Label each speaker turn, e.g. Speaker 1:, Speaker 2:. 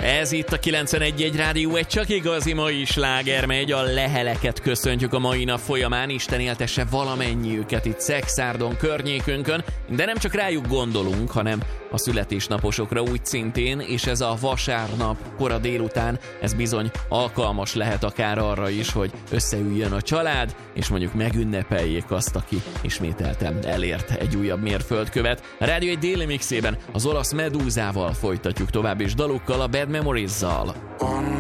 Speaker 1: Ez itt a 91.1 Rádió, egy csak igazi mai sláger megy, a leheleket köszöntjük a mai nap folyamán, Isten éltesse valamennyiüket itt Szekszárdon környékünkön, de nem csak rájuk gondolunk, hanem a születésnaposokra úgy szintén, és ez a vasárnap kora délután, ez bizony alkalmas lehet akár arra is, hogy összeüljön a család, és mondjuk megünnepeljék azt, aki ismételten elért egy újabb mérföldkövet. A Rádió egy déli mixében az olasz Medúzával folytatjuk tovább, és dalukkal, a Bad Memories-zal.